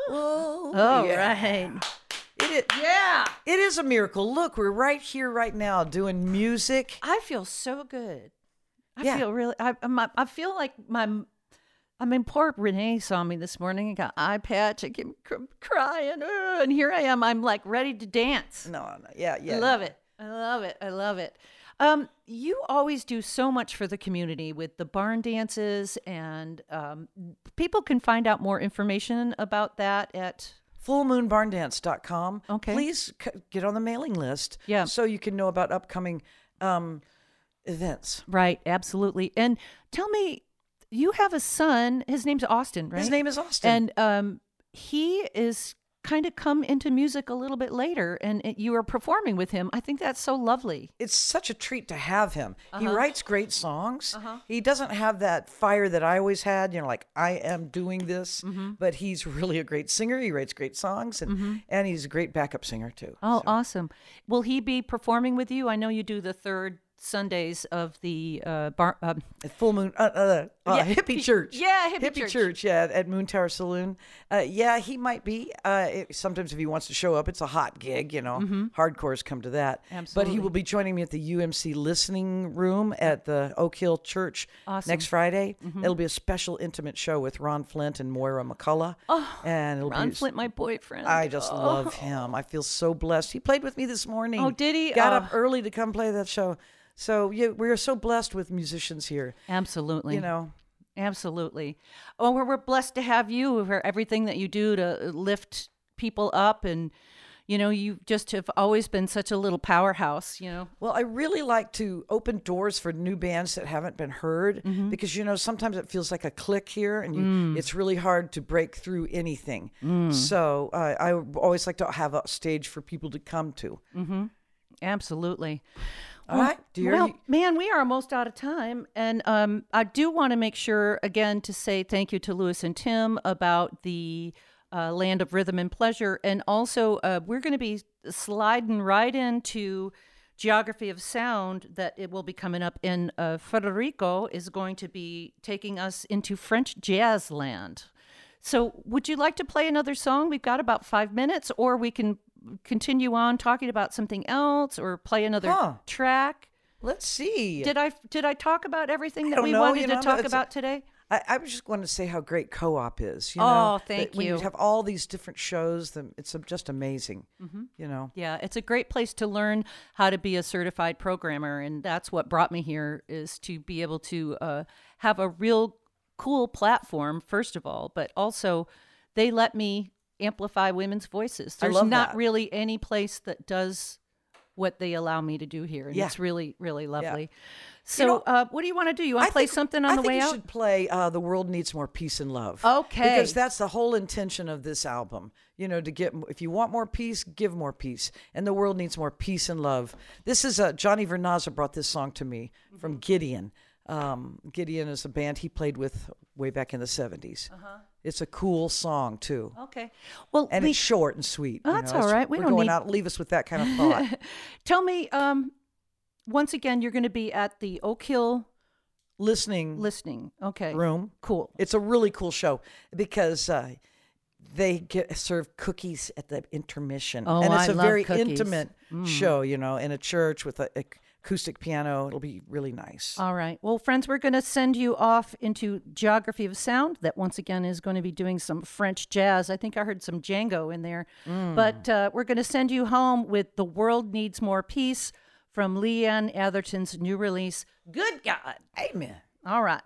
Oh, yeah. right. Yeah. It is a miracle. Look, we're right here right now doing music. I feel so good. Yeah. I feel really. I feel like I mean, poor Renee saw me this morning and got eye patch. I keep crying, and here I am. I'm like ready to dance. No. Yeah. I love it. I love it. You always do so much for the community with the barn dances, and people can find out more information about that at fullmoonbarndance.com. Okay. Please get on the mailing list. Yeah. So you can know about upcoming events. Right, absolutely. And tell me, you have a son. His name's Austin, right? His name is Austin. And he is kind of come into music a little bit later, and you are performing with him. I think that's so lovely. It's such a treat to have him. He writes great songs. Uh-huh. He doesn't have that fire that I always had, like I am doing this, but he's really a great singer. He writes great songs, and he's a great backup singer too. Oh, So, awesome. Will he be performing with you? I know you do the third Sundays of the at Full Moon Hippie Church. Yeah, Hippie Church. Yeah, at Moon Tower Saloon. Yeah, he might be. Sometimes if he wants to show up, it's a hot gig. Hardcores come to that. Absolutely. But he will be joining me at the UMC listening room at the Oak Hill Church next Friday. It'll be a special intimate show with Ron Flint and Moira McCullough. Oh, and it'll Ron be, Flint, my boyfriend. I just love him. I feel so blessed. He played with me this morning. Oh, did he? Got up early to come play that show. So yeah, we are so blessed with musicians here. Absolutely. Absolutely. Oh, we're blessed to have you for everything that you do to lift people up. And, you just have always been such a little powerhouse, Well, I really like to open doors for new bands that haven't been heard because, sometimes it feels like a click here and it's really hard to break through anything. So I always like to have a stage for people to come to. Absolutely. All right, dear. Well, man, we are almost out of time. And I do want to make sure, again, to say thank you to Louis and Tim about the Land of Rhythm and Pleasure. And also, we're going to be sliding right into Geography of Sound that it will be coming up. And Federico is going to be taking us into French jazz land. So would you like to play another song? We've got about 5 minutes, or we can continue on talking about something else or play another track. Let's see. Did I talk about everything that we know, wanted to talk about today? I was just going to say how great Co-op is. Thank when you. you have all these different shows, it's just amazing. Yeah, it's a great place to learn how to be a certified programmer, and that's what brought me here, is to be able to have a real cool platform, first of all, but also they let me amplify women's voices. There's not really any place that does what they allow me to do here, and it's really, really lovely. Yeah. So what do you want to do? You want to play something on the way out? I think you should play The World Needs More Peace and Love. Okay. Because that's the whole intention of this album. To get, if you want more peace, give more peace. And the world needs more peace and love. This is Johnny Vernaza brought this song to me from Gideon. Gideon is a band he played with way back in the 70s. It's a cool song too. Okay. Well, and it's short and sweet. That's all right. We're going out. Leave us with that kind of thought. Tell me, once again, you're going to be at the Oak Hill listening. Okay. Room. Cool. It's a really cool show because they serve cookies at the intermission. Oh, and it's I a love very cookies. intimate show, in a church with a acoustic piano. It'll be really nice. All right. Well, friends, we're going to send you off into Geography of Sound that once again is going to be doing some French jazz. I think I heard some Django in there. But we're going to send you home with The World Needs More Peace from Leanne Atherton's new release, Good God. Amen. All right.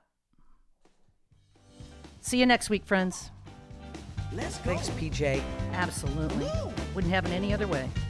See you next week, friends. Let's go. Thanks, PJ. Absolutely. Wouldn't have it any other way.